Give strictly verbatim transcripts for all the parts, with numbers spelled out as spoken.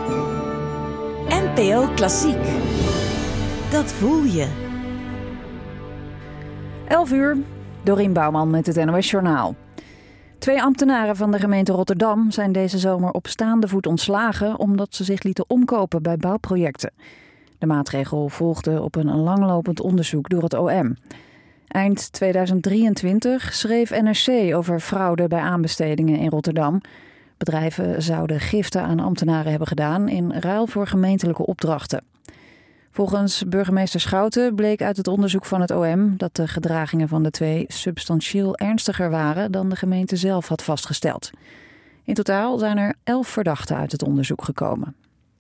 N P O Klassiek. Dat voel je. elf uur, Dorien Bouwman met het N O S-journaal. Twee ambtenaren van de gemeente Rotterdam zijn deze zomer op staande voet ontslagen omdat ze zich lieten omkopen bij bouwprojecten. De maatregel volgde op een langlopend onderzoek door het O M. Eind tweeduizend drieëntwintig schreef N R C over fraude bij aanbestedingen in Rotterdam. Bedrijven zouden giften aan ambtenaren hebben gedaan in ruil voor gemeentelijke opdrachten. Volgens burgemeester Schouten bleek uit het onderzoek van het O M dat de gedragingen van de twee substantieel ernstiger waren dan de gemeente zelf had vastgesteld. In totaal zijn er elf verdachten uit het onderzoek gekomen.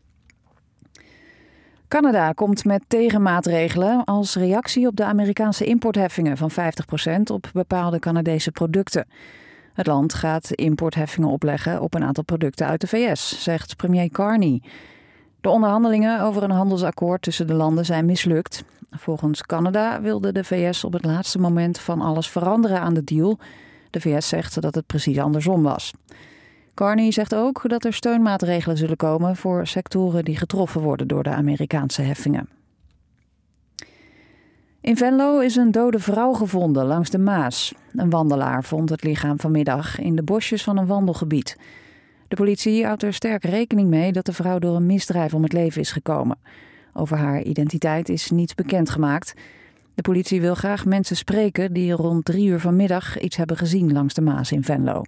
Canada komt met tegenmaatregelen als reactie op de Amerikaanse importheffingen van vijftig procent op bepaalde Canadese producten. Het land gaat importheffingen opleggen op een aantal producten uit de V S, zegt premier Carney. De onderhandelingen over een handelsakkoord tussen de landen zijn mislukt. Volgens Canada wilde de V S op het laatste moment van alles veranderen aan de deal. De V S zegt dat het precies andersom was. Carney zegt ook dat er steunmaatregelen zullen komen voor sectoren die getroffen worden door de Amerikaanse heffingen. In Venlo is een dode vrouw gevonden langs de Maas. Een wandelaar vond het lichaam vanmiddag in de bosjes van een wandelgebied. De politie houdt er sterk rekening mee dat de vrouw door een misdrijf om het leven is gekomen. Over haar identiteit is niets bekendgemaakt. De politie wil graag mensen spreken die rond drie uur vanmiddag iets hebben gezien langs de Maas in Venlo.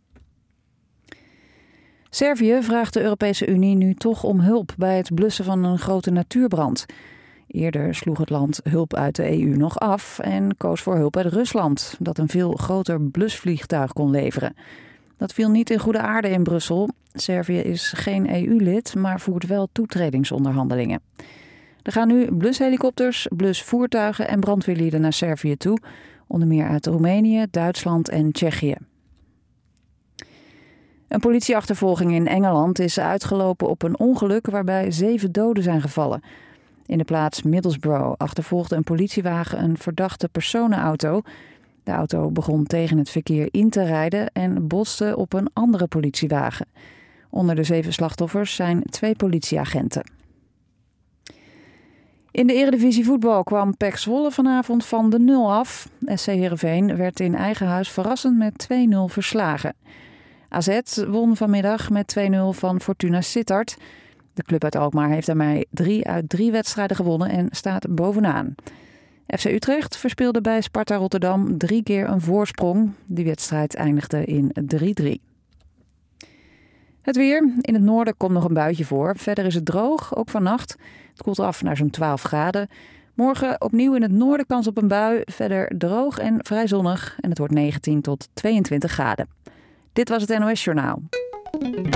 Servië vraagt de Europese Unie nu toch om hulp bij het blussen van een grote natuurbrand. Eerder sloeg het land hulp uit de E U nog af en koos voor hulp uit Rusland, dat een veel groter blusvliegtuig kon leveren. Dat viel niet in goede aarde in Brussel. Servië is geen E U-lid, maar voert wel toetredingsonderhandelingen. Er gaan nu blushelikopters, blusvoertuigen en brandweerlieden naar Servië toe, onder meer uit Roemenië, Duitsland en Tsjechië. Een politieachtervolging in Engeland is uitgelopen op een ongeluk waarbij zeven doden zijn gevallen. In de plaats Middlesbrough achtervolgde een politiewagen een verdachte personenauto. De auto begon tegen het verkeer in te rijden en botste op een andere politiewagen. Onder de zeven slachtoffers zijn twee politieagenten. In de Eredivisie voetbal kwam P E C Zwolle vanavond van de nul af. S C Heerenveen werd in eigen huis verrassend met twee nul verslagen. A Z won vanmiddag met twee nul van Fortuna Sittard. De club uit Alkmaar heeft daarmee drie uit drie wedstrijden gewonnen en staat bovenaan. F C Utrecht verspeelde bij Sparta Rotterdam drie keer een voorsprong. Die wedstrijd eindigde in drie drie. Het weer. In het noorden komt nog een buitje voor. Verder is het droog, ook vannacht. Het koelt af naar zo'n twaalf graden. Morgen opnieuw in het noorden kans op een bui. Verder droog en vrij zonnig. En het wordt negentien tot tweeëntwintig graden. Dit was het N O S-journaal.